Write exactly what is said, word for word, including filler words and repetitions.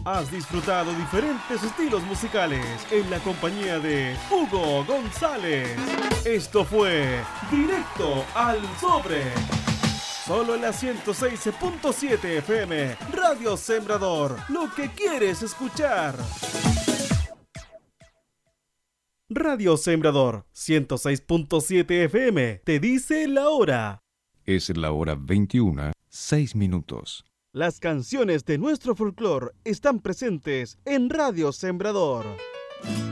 Has disfrutado diferentes estilos musicales en la compañía de Hugo González. Esto fue Directo al Sobre. Solo en la ciento seis punto siete F M, Radio Sembrador, lo que quieres escuchar. Radio Sembrador, ciento seis punto siete F M, te dice la hora. Es la hora veintiuna, seis minutos. Las canciones de nuestro folclore están presentes en Radio Sembrador.